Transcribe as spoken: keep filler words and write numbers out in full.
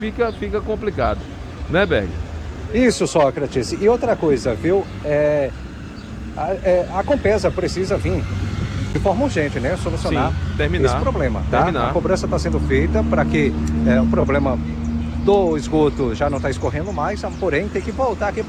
fica, fica complicado, né, Berg? Isso, Sócrates. E outra coisa, viu? É, a, é, a Compesa precisa vir de forma urgente, né? Solucionar Sim, terminar, esse problema, tá? terminar. A cobrança está sendo feita para que é, o problema do esgoto já não está escorrendo mais, porém tem que voltar aqui